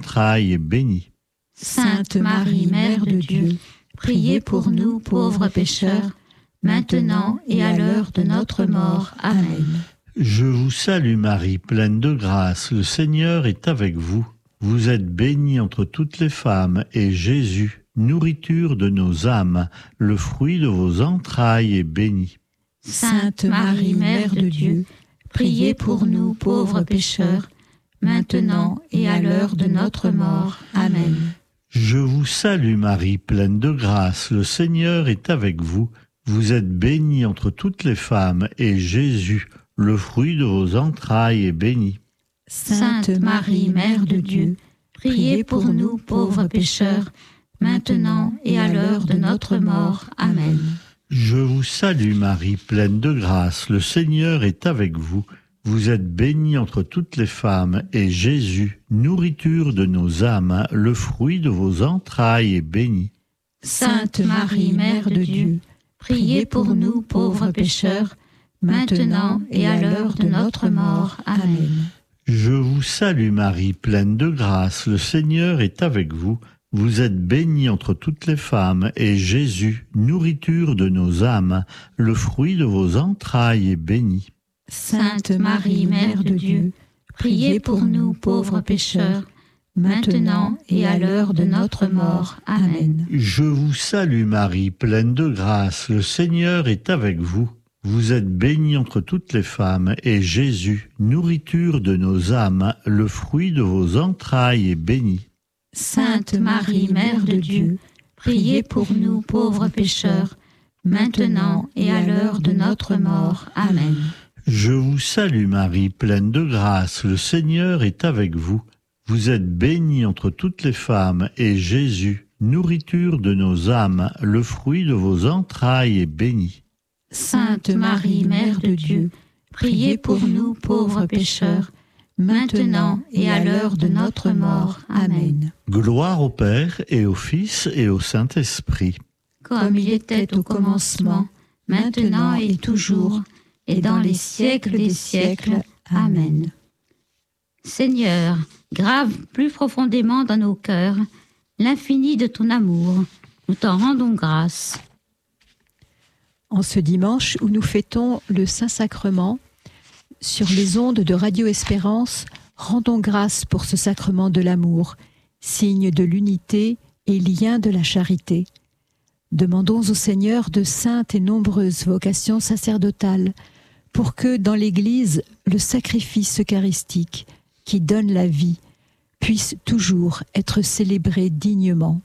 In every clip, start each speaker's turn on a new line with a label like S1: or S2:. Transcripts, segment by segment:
S1: entrailles est béni.
S2: Sainte Marie, Mère de Dieu, priez pour nous pauvres pécheurs, maintenant et à l'heure de notre mort. Amen.
S1: Je vous salue Marie, pleine de grâce, le Seigneur est avec vous. Vous êtes bénie entre toutes les femmes, et Jésus, nourriture de nos âmes, le fruit de vos entrailles est béni.
S2: Sainte Marie, Mère de Dieu, priez pour nous pauvres pécheurs, maintenant et à l'heure de notre mort. Amen.
S1: Je vous salue Marie, pleine de grâce, le Seigneur est avec vous. Vous êtes bénie entre toutes les femmes, et Jésus, le fruit de vos entrailles est béni.
S2: Sainte Marie, Mère de Dieu, priez pour nous pauvres pécheurs, maintenant et à l'heure de notre mort. Amen.
S1: Je vous salue Marie, pleine de grâce, le Seigneur est avec vous. Vous êtes bénie entre toutes les femmes, et Jésus, nourriture de nos âmes, le fruit de vos entrailles est béni.
S2: Sainte Marie, Mère de Dieu, priez pour nous pauvres pécheurs, maintenant et à l'heure de notre mort. Amen.
S1: Je vous salue Marie, pleine de grâce, le Seigneur est avec vous. Vous êtes bénie entre toutes les femmes, et Jésus, nourriture de nos âmes, le fruit de vos entrailles est béni.
S2: Sainte Marie, Mère de Dieu, priez pour nous pauvres pécheurs, maintenant et à l'heure de notre mort. Amen.
S1: Je vous salue Marie, pleine de grâce, le Seigneur est avec vous. Vous êtes bénie entre toutes les femmes, et Jésus, nourriture de nos âmes, le fruit de vos entrailles est béni.
S2: Sainte Marie, Mère de Dieu, priez pour nous pauvres pécheurs, maintenant et à l'heure de notre mort. Amen.
S1: Je vous salue Marie, pleine de grâce, le Seigneur est avec vous. Vous êtes bénie entre toutes les femmes, et Jésus, nourriture de nos âmes, le fruit de vos entrailles est béni.
S2: Sainte Marie, Mère de Dieu, priez pour nous pauvres pécheurs, maintenant et à l'heure de notre mort. Amen.
S1: Gloire au Père et au Fils et au Saint-Esprit.
S2: Comme il était au commencement, maintenant et toujours, et dans les siècles des siècles. Amen. Seigneur, grave plus profondément dans nos cœurs l'infini de ton amour. Nous t'en rendons grâce.
S3: En ce dimanche où nous fêtons le Saint-Sacrement, sur les ondes de Radio Espérance, rendons grâce pour ce sacrement de l'amour, signe de l'unité et lien de la charité. Demandons au Seigneur de saintes et nombreuses vocations sacerdotales, pour que dans l'Église, le sacrifice eucharistique, qui donne la vie, puisse toujours être célébré dignement.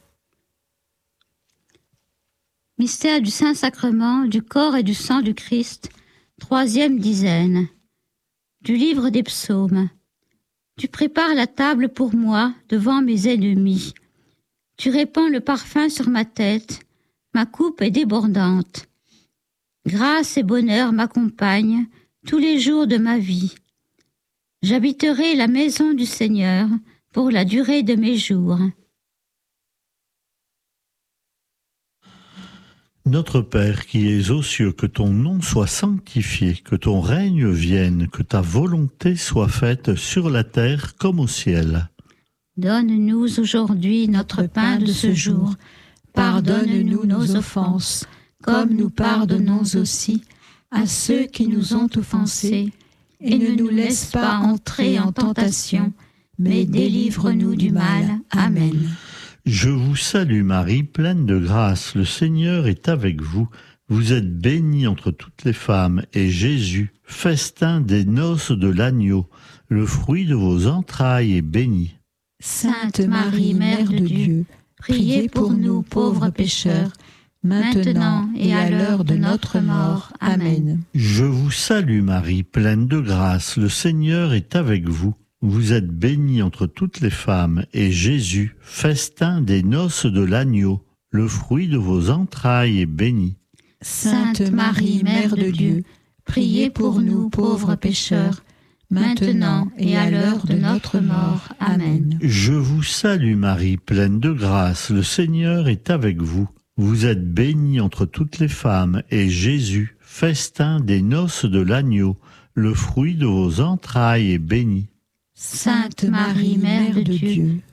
S2: Mystère du Saint-Sacrement, du corps et du sang du Christ, 3e dizaine. Du livre des psaumes. Tu prépares la table pour moi devant mes ennemis. Tu répands le parfum sur ma tête, ma coupe est débordante. Grâce et bonheur m'accompagnent tous les jours de ma vie. J'habiterai la maison du Seigneur pour la durée de mes jours.
S1: Notre Père qui es aux cieux, que ton nom soit sanctifié, que ton règne vienne, que ta volonté soit faite sur la terre comme au ciel.
S2: Donne-nous aujourd'hui notre pain de ce jour. Pardonne-nous nos offenses, comme nous pardonnons aussi à ceux qui nous ont offensés. Et ne nous laisse pas entrer en tentation, mais délivre-nous du mal. Amen.
S1: Je vous salue Marie, pleine de grâce, le Seigneur est avec vous. Vous êtes bénie entre toutes les femmes, et Jésus, festin des noces de l'agneau, le fruit de vos entrailles est béni.
S2: Sainte Marie, Mère de Dieu, priez pour nous pauvres pécheurs, maintenant et à l'heure de notre mort. Amen.
S1: Je vous salue Marie, pleine de grâce, le Seigneur est avec vous. Vous êtes bénie entre toutes les femmes, et Jésus, festin des noces de l'agneau, le fruit de vos entrailles est béni.
S2: Sainte Marie, Mère de Dieu, priez pour nous pauvres pécheurs, maintenant et à l'heure de notre mort. Amen.
S1: Je vous salue Marie, pleine de grâce, le Seigneur est avec vous. Vous êtes bénie entre toutes les femmes, et Jésus, festin des noces de l'agneau, le fruit de vos entrailles est béni.
S2: Sainte Marie, Mère de Dieu,